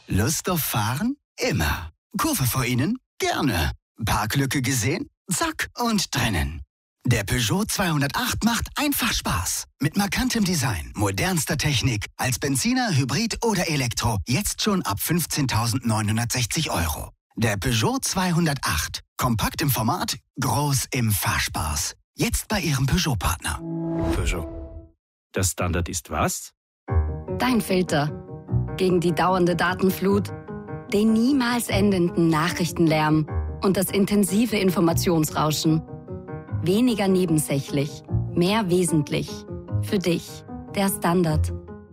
Lust auf Fahren? Immer. Kurve vor Ihnen? Gerne. Parklücke gesehen? Zack und drinnen. Der Peugeot 208 macht einfach Spaß. Mit markantem Design, modernster Technik, als Benziner, Hybrid oder Elektro. Jetzt schon ab 15.960 €. Der Peugeot 208. Kompakt im Format, groß im Fahrspaß. Jetzt bei Ihrem Peugeot-Partner. Peugeot. Der Standard ist was? Dein Filter. Gegen die dauernde Datenflut, den niemals endenden Nachrichtenlärm und das intensive Informationsrauschen. Weniger nebensächlich, mehr wesentlich. Für dich, der Standard.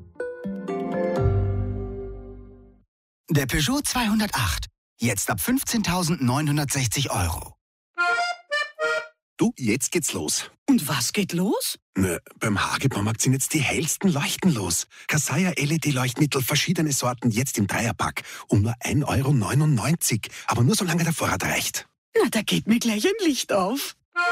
Der Peugeot 208. Jetzt ab 15.960 €. Du, jetzt geht's los. Und was geht los? Na, beim Hagebaumarkt sind jetzt die hellsten Leuchten los. Kasaya LED-Leuchtmittel, verschiedene Sorten, jetzt im Dreierpack. Um nur 1,99 €. Aber nur solange der Vorrat reicht. Na, da geht mir gleich ein Licht auf.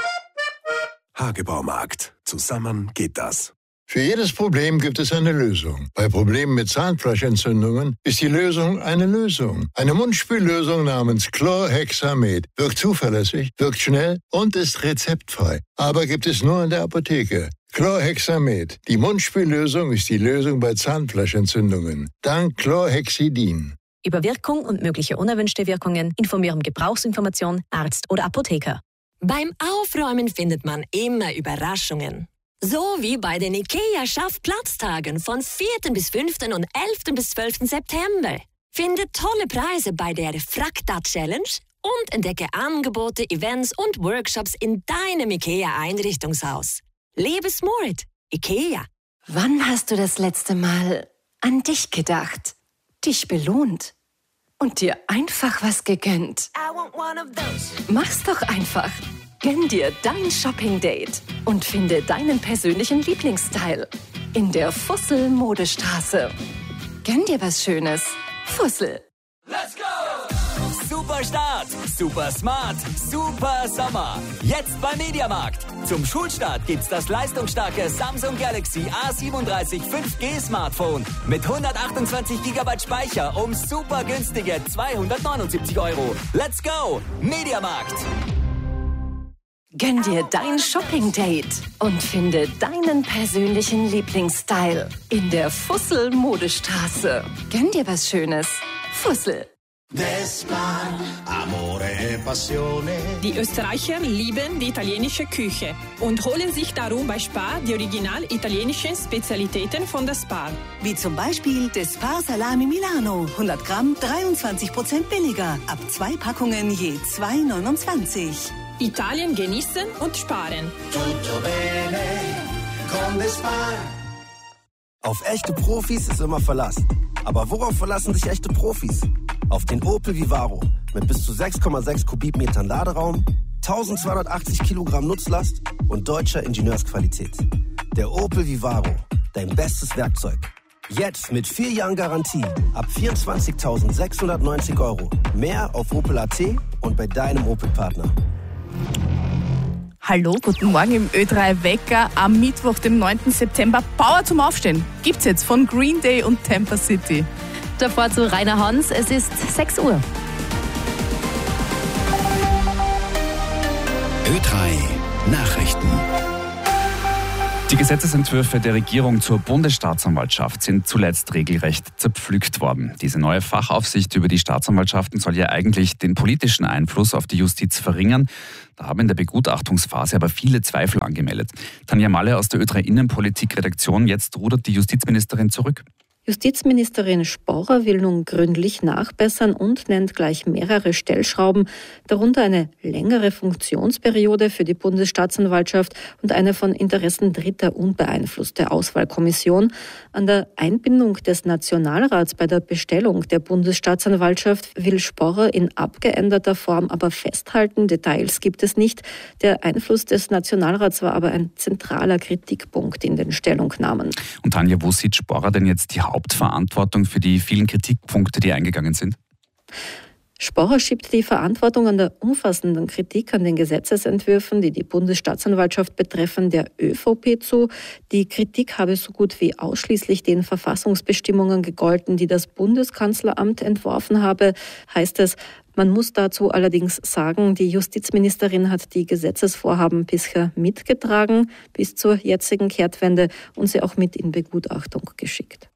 Hagebaumarkt. Zusammen geht das. Für jedes Problem gibt es eine Lösung. Bei Problemen mit Zahnfleischentzündungen ist die Lösung eine Lösung. Eine Mundspüllösung namens Chlorhexamed wirkt zuverlässig, wirkt schnell und ist rezeptfrei. Aber gibt es nur in der Apotheke. Chlorhexamed. Die Mundspüllösung ist die Lösung bei Zahnfleischentzündungen. Dank Chlorhexidin. Über Wirkung und mögliche unerwünschte Wirkungen informieren Gebrauchsinformation, Arzt oder Apotheker. Beim Aufräumen findet man immer Überraschungen. So wie bei den IKEA-Schaff-Platztagen von 4. bis 5. und 11. bis 12. September. Finde tolle Preise bei der Frakta-Challenge und entdecke Angebote, Events und Workshops in deinem IKEA-Einrichtungshaus. Lebe smart. IKEA. Wann hast du das letzte Mal an dich gedacht, dich belohnt und dir einfach was gegönnt? Mach's doch einfach. Gönn dir dein Shopping-Date und finde deinen persönlichen Lieblingsstyle in der Fussel-Modestraße. Gönn dir was Schönes. Fussel. Let's go! Super Start, super smart, super Sommer. Jetzt beim Mediamarkt. Zum Schulstart gibt's das leistungsstarke Samsung Galaxy A37 5G Smartphone mit 128 GB Speicher um super günstige 279 €. Let's go! Mediamarkt. Gönn dir dein Shopping-Date und finde deinen persönlichen Lieblingsstyle in der Fussel-Modestraße. Gönn dir was Schönes. Fussel. Die Österreicher lieben die italienische Küche und holen sich darum bei Spar die original italienischen Spezialitäten von der Spar. Wie zum Beispiel das Spar Salami Milano. 100 Gramm, 23% billiger. Ab 2 Packungen je 2,29 €. Italien genießen und sparen. Auf echte Profis ist immer Verlass. Aber worauf verlassen sich echte Profis? Auf den Opel Vivaro mit bis zu 6,6 Kubikmetern Laderaum, 1280 Kilogramm Nutzlast und deutscher Ingenieursqualität. Der Opel Vivaro, dein bestes Werkzeug. Jetzt mit 4 Jahren Garantie ab 24.690 €. Mehr auf Opel.at und bei deinem Opel-Partner. Hallo, guten Morgen im Ö3 Wecker am Mittwoch, dem 9. September. Power zum Aufstehen gibt's jetzt von Green Day und Tampa City. Davor zu Rainer Hans, es ist 6 Uhr. Ö3 Nachrichten. Die Gesetzesentwürfe der Regierung zur Bundesstaatsanwaltschaft sind zuletzt regelrecht zerpflückt worden. Diese neue Fachaufsicht über die Staatsanwaltschaften soll ja eigentlich den politischen Einfluss auf die Justiz verringern. Da haben in der Begutachtungsphase aber viele Zweifel angemeldet. Tanja Malle aus der Ö3 Innenpolitik-Redaktion. Jetzt rudert die Justizministerin zurück. Justizministerin Sporrer will nun gründlich nachbessern und nennt gleich mehrere Stellschrauben, darunter eine längere Funktionsperiode für die Bundesstaatsanwaltschaft und eine von Interessen Dritter unbeeinflusste Auswahlkommission. An der Einbindung des Nationalrats bei der Bestellung der Bundesstaatsanwaltschaft will Sporrer in abgeänderter Form aber festhalten. Details gibt es nicht. Der Einfluss des Nationalrats war aber ein zentraler Kritikpunkt in den Stellungnahmen. Und Tanja, wo sieht Sporrer denn jetzt die Hauptverantwortung für die vielen Kritikpunkte, die eingegangen sind? Sporrer schiebt die Verantwortung an der umfassenden Kritik an den Gesetzesentwürfen, die die Bundesstaatsanwaltschaft betreffen, der ÖVP zu. Die Kritik habe so gut wie ausschließlich den Verfassungsbestimmungen gegolten, die das Bundeskanzleramt entworfen habe, heißt es. Man muss dazu allerdings sagen, die Justizministerin hat die Gesetzesvorhaben bisher mitgetragen bis zur jetzigen Kehrtwende und sie auch mit in Begutachtung geschickt.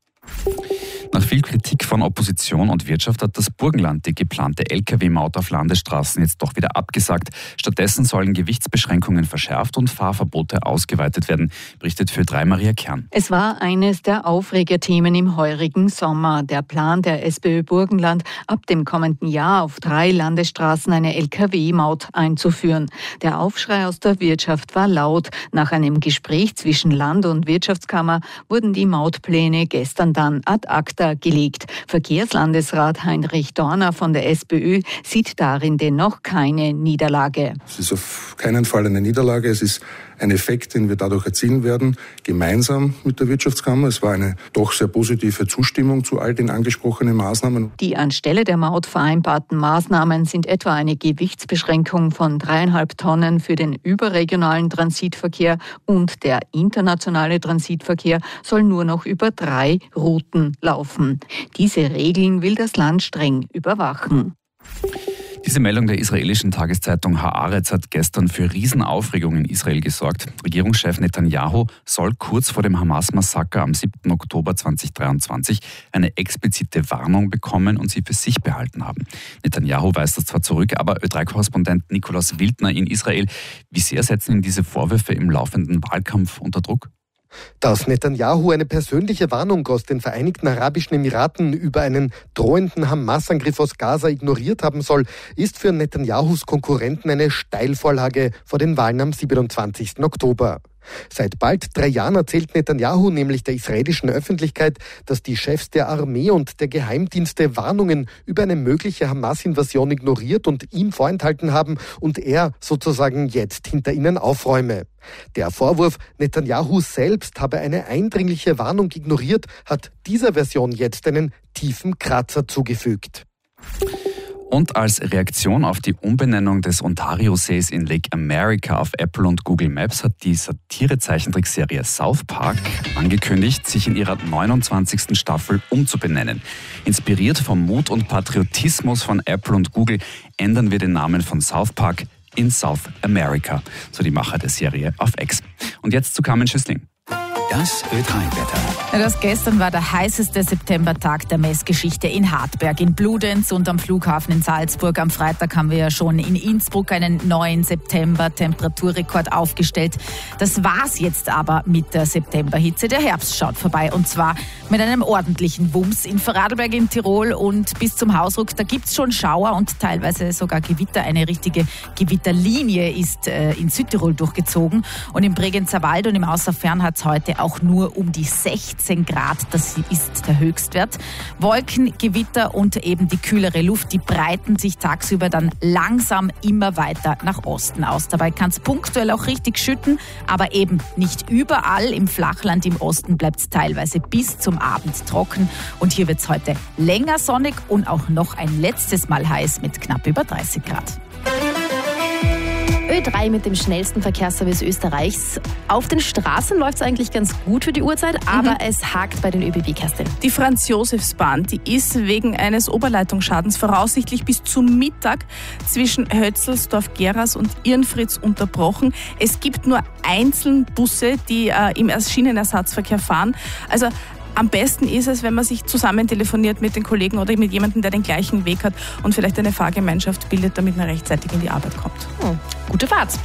Nach viel Kritik von Opposition und Wirtschaft hat das Burgenland die geplante Lkw-Maut auf Landesstraßen jetzt doch wieder abgesagt. Stattdessen sollen Gewichtsbeschränkungen verschärft und Fahrverbote ausgeweitet werden, berichtet für 3 Maria Kern. Es war eines der Aufregerthemen im heurigen Sommer. Der Plan der SPÖ Burgenland, ab dem kommenden Jahr auf 3 Landesstraßen eine Lkw-Maut einzuführen. Der Aufschrei aus der Wirtschaft war laut. Nach einem Gespräch zwischen Land- und Wirtschaftskammer wurden die Mautpläne gestern dann ad acta gelegt. Verkehrslandesrat Heinrich Dorner von der SPÖ sieht darin dennoch keine Niederlage. Es ist auf keinen Fall eine Niederlage. Es ist ein Effekt, den wir dadurch erzielen werden, gemeinsam mit der Wirtschaftskammer. Es war eine doch sehr positive Zustimmung zu all den angesprochenen Maßnahmen. Die anstelle der Maut vereinbarten Maßnahmen sind etwa eine Gewichtsbeschränkung von 3,5 Tonnen für den überregionalen Transitverkehr und der internationale Transitverkehr soll nur noch über 3 Routen laufen. Diese Regeln will das Land streng überwachen. Diese Meldung der israelischen Tageszeitung Haaretz hat gestern für Riesenaufregung in Israel gesorgt. Regierungschef Netanyahu soll kurz vor dem Hamas-Massaker am 7. Oktober 2023 eine explizite Warnung bekommen und sie für sich behalten haben. Netanyahu weist das zwar zurück, aber Ö3-Korrespondent Nikolaus Wildner in Israel, wie sehr setzen ihn diese Vorwürfe im laufenden Wahlkampf unter Druck? Dass Netanyahu eine persönliche Warnung aus den Vereinigten Arabischen Emiraten über einen drohenden Hamas-Angriff aus Gaza ignoriert haben soll, ist für Netanyahus Konkurrenten eine Steilvorlage vor den Wahlen am 27. Oktober. Seit bald 3 Jahren erzählt Netanyahu nämlich der israelischen Öffentlichkeit, dass die Chefs der Armee und der Geheimdienste Warnungen über eine mögliche Hamas-Invasion ignoriert und ihm vorenthalten haben und er sozusagen jetzt hinter ihnen aufräume. Der Vorwurf, Netanyahu selbst habe eine eindringliche Warnung ignoriert, hat dieser Version jetzt einen tiefen Kratzer zugefügt. Und als Reaktion auf die Umbenennung des Ontario-Sees in Lake America auf Apple und Google Maps hat die Satire-Zeichentrickserie South Park angekündigt, sich in ihrer 29. Staffel umzubenennen. Inspiriert vom Mut und Patriotismus von Apple und Google ändern wir den Namen von South Park in South America, so die Macher der Serie auf X. Und jetzt zu Carmen Schüssling. Das Ö3-Wetter. Das gestern war der heißeste Septembertag der Messgeschichte in Hartberg, in Bludenz und am Flughafen in Salzburg. Am Freitag haben wir ja schon in Innsbruck einen neuen September-Temperaturrekord aufgestellt. Das war's jetzt aber mit der Septemberhitze. Der Herbst schaut vorbei und zwar mit einem ordentlichen Wumms. In Vorarlberg in Tirol und bis zum Hausruck, da gibt's schon Schauer und teilweise sogar Gewitter. Eine richtige Gewitterlinie ist in Südtirol durchgezogen und im Bregenzer Wald und im Außerfern hat's heute auch nur um die 16 Grad. Das ist der Höchstwert. Wolken, Gewitter und eben die kühlere Luft, die breiten sich tagsüber dann langsam immer weiter nach Osten aus. Dabei kann es punktuell auch richtig schütten, aber eben nicht überall. Im Flachland im Osten bleibt es teilweise bis zum Abend trocken. Und hier wird es heute länger sonnig und auch noch ein letztes Mal heiß mit knapp über 30 Grad. Ö3 mit dem schnellsten Verkehrsservice Österreichs. Auf den Straßen läuft es eigentlich ganz gut für die Uhrzeit, aber es hakt bei den ÖBB, Kerstin. Die Franz-Josefs-Bahn, die ist wegen eines Oberleitungsschadens voraussichtlich bis zum Mittag zwischen Hötzelsdorf, Geras und Irnfritz unterbrochen. Es gibt nur einzelne Busse, die im Schienenersatzverkehr fahren. Also am besten ist es, wenn man sich zusammen telefoniert mit den Kollegen oder mit jemandem, der den gleichen Weg hat und vielleicht eine Fahrgemeinschaft bildet, damit man rechtzeitig in die Arbeit kommt. Gute Fahrt.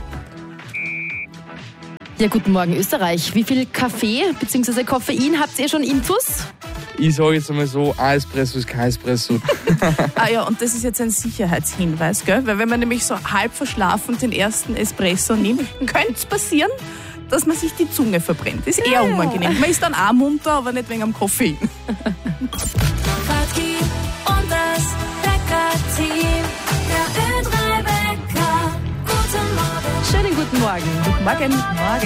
Ja, guten Morgen Österreich. Wie viel Kaffee bzw. Koffein habt ihr schon intus? Ich sage jetzt einmal so, ein Espresso ist kein Espresso. Ah ja, und das ist jetzt ein Sicherheitshinweis, gell? Weil wenn man nämlich so halb verschlafen den ersten Espresso nimmt, könnte es passieren, dass man sich die Zunge verbrennt. Das ist eher unangenehm. Man ist dann auch munter, aber nicht wegen am Koffein. Schönen guten Morgen. Guten Morgen.